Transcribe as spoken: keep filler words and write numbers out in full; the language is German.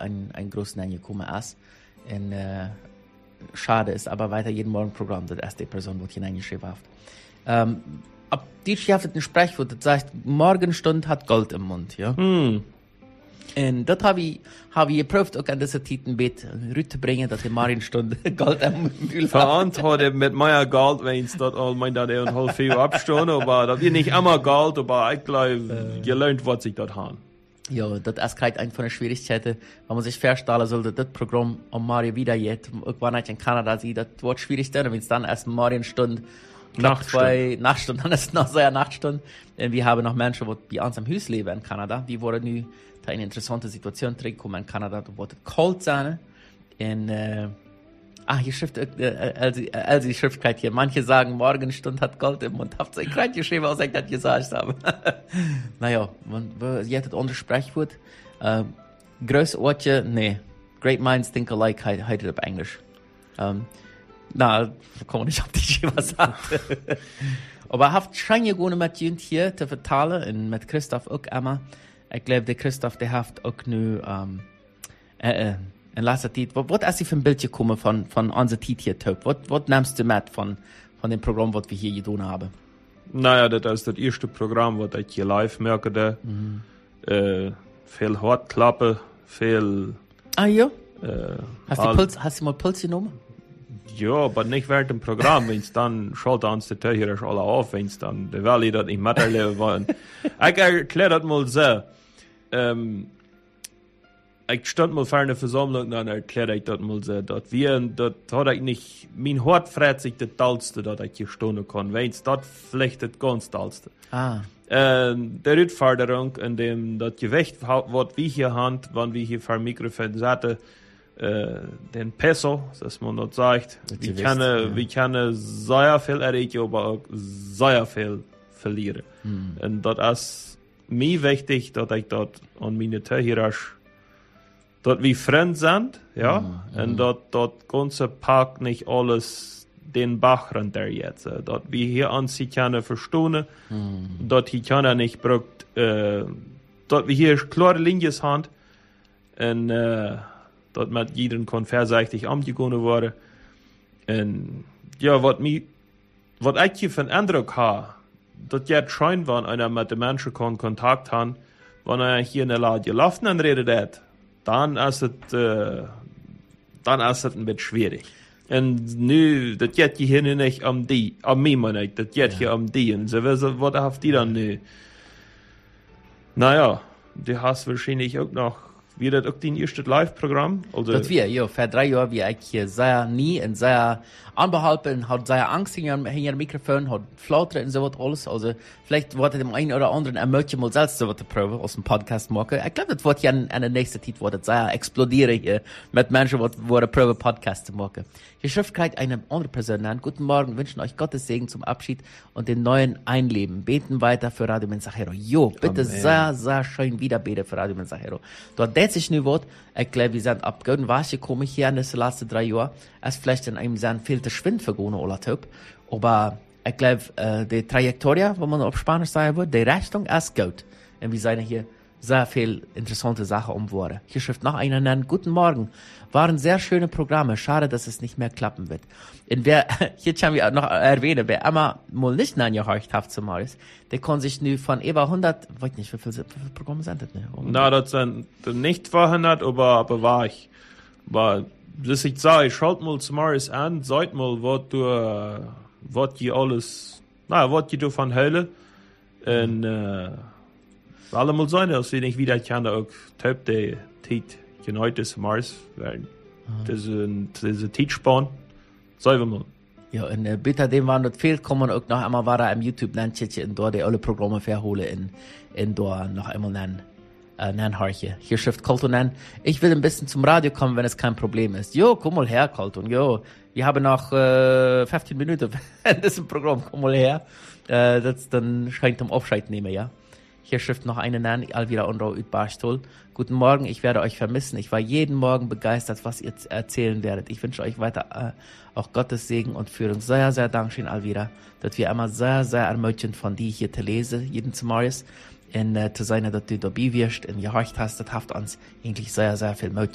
ein, ein großes Nanny gekommen ist. Und, äh, schade ist aber weiter jeden Morgen Programm, das erste Person wird hineingeschrieben hat. Ähm, ab die schafft ein Sprichwort, das sagt, Morgenstund hat Gold im Mund, ja. Hm. Und das habe ich, hab ich geprüft, auch an dieser Titelbett rüberzubringen, dass die Morgenstunde Gold im Mund hat. Verantwortet mit meiner Gold, wenn es dort all mein da und halb vier abstunden, aber das wird nicht immer Gold, aber ich glaube, gelernt, was ich dort haben. Ja, das ist gerade eine von den Schwierigkeiten, wenn man sich vorstellen sollte, das Programm um Mario wieder jetzt, irgendwann in Kanada sieht, das wird schwierig sein, wenn es dann erst Morgenstunde, Nachtstunde. Nachtstunde, dann ist es noch so eine Nachtstunde. Und wir haben noch Menschen, die bei uns im Haus leben in Kanada, die wurden nu in eine interessante Situation drinkommen in Kanada, da wird es kalt sein. Und, äh, ah, hier schrift, äh, Elsie, Elsie schrift gerade hier, manche sagen, Morgenstunde hat Gold im Mund. Habt ihr gerade geschrieben, was ich das gesagt habe? Naja, man, ihr hättet unser Sprichwort. Äh, Größ Ortje, nee. Great minds think alike, heißt es auf Englisch. Ähm, na, kann man nicht auf die was sagen. Aber habt schon ja gerne mit jemand hier zu vertalen und mit Christoph auch immer. Ich glaube, der Christoph, der hat auch nu, ähm, äh, äh, in letzter Zeit, was ist die für ein Bild gekommen von, von unserer Zeit hier, Taub? Was nimmst du mit von, von dem Programm, was wir hier getan haben? Naja, das ist das erste Programm, was ich hier live merke. Da. Mhm. Äh, viel Hartklappe, viel. Ah, ja? Äh, hast, du Puls, hast du mal Puls genommen? Ja, aber nicht während dem Programm. Wenn es dann schaltet uns die Tür alle auf, wenn es dann, der Welle das nicht miterleben wollen. Ich erkläre das mal so. Ähm, ich stand mal vor einer Versammlung, dann erkläre ich das mal so, dass wir, das hat ich nicht, mein Hort freut sich das Tollste, dass ich hier stehen kann. Wenn es das vielleicht das ganz Tollste. Ah. Äh, der Rückforderung, in dem das Gewicht, was wir hier haben, wenn wir hier vor dem Mikrofon sitzen, äh, den Peso, dass man das sagt, wir können, ja. wir können sehr viel erreichen, aber auch sehr viel verlieren. Hm. Und das ist mir wichtig, dass ich dort an meine Tierhirsch, dass wir Freunde sind, ja, hm. und dass das ganze Park nicht alles den Bach runter jetzt, dass wir hier an sie können verstehen, hm. dass die können nicht braucht, äh, dass wir hier klare Linien haben, und, äh, dat met jeden kon verzeichtig amgegangen worden. En ja, wat mi, wat ik hier van indruk ha, dat je het schijn van einer met de mensen kon contact han, wanneer hij hier in de laad gelaufen en redet het, dan is het, uh, dan is het een beetje schwierig. En nu, dat jet je hier nu niet om die, om mij maar niet, dat jet je om die, en zo, wat heeft die dan nu? Naja, die hast wahrscheinlich auch noch. Wie das auch dein erstes Live-Programm? Also das wir, ja, vor drei Jahren, wie ich hier sehr nie und sehr anbehalten, hat sehr Angst in ihrem Mikrofon, hat Flautern und so was alles. Also, vielleicht wird dem einen oder anderen ermöglichen, mal selbst so was zu proben, aus dem Podcast machen. Ich glaube, das wird ja in der nächsten Zeit, wird das sehr explodieren hier, mit Menschen, die wollen proben, Podcasts zu machen. Hier schrift gerade eine andere Person an. Guten Morgen, wünschen euch Gottes Segen zum Abschied und den neuen Einleben. Beten weiter für Radio Mensajero. Jo, bitte Amen. sehr, sehr schön wieder beten für Radio Mensajero. Dort das sich nu wird, ich glaube, wir sind ab Göden was gekommen hier in den letzten drei Jahren. Es vielleicht in einem sehr viel zu schwind vergonnen oder Typ. Aber ich glaube, äh, die Trajektorie, wo man auf Spanisch sagen würde, die Richtung ist gut. Und wir sind hier sehr viel interessante Sachen umgeworden. Hier schrift noch einer nennen, guten Morgen. Waren sehr schöne Programme. Schade, dass es nicht mehr klappen wird. Und wer, hier kann wir noch erwähnen, wer immer mal nicht angehört hat zum Morris, der kann sich nu von über hundert, weiß nicht, wie viele, wie viele Programme sind das? Ne? Na, das sind nicht zweihundert, aber, aber war ich. Aber, das ich sage, ich schaut mal zum Morris an, seid mal, was du, was die alles, na, was die du von Hölle, und, äh, alle mal sein, dass wir nicht wieder kann, auch Typ der Tit genau des Mars werden. Das ist ein, das ist ein Titspan. Sagen wir mal. Ja, und äh, bitte dem waren das viel, kommen auch noch einmal war im YouTube-Landchen in dort die alle Programme verholen in, in dort noch einmal nennen. Äh, nennen Harche. Hier schrift Colton nennen. Ich will ein bisschen zum Radio kommen, wenn es kein Problem ist. Jo, komm mal her, Colton. Jo, wir haben noch äh, fünfzehn Minuten in diesem Programm. Komm mal her. Äh, das dann scheint zum Aufscheid nehmen, ja. Hier schrift noch eine nennen, Alvira Unro Utbarstol. Guten Morgen, ich werde euch vermissen. Ich war jeden Morgen begeistert, was ihr erzählen werdet. Ich wünsche euch weiter äh, auch Gottes Segen und Führung. Sehr, sehr Dankeschön, Alvira, dass wir immer sehr, sehr ermöglichen von dir hier zu lesen, jeden Morgen. Und äh, zu sein, dass du dabei wirst und gehorcht hast, das hat uns eigentlich sehr, sehr viel möglich.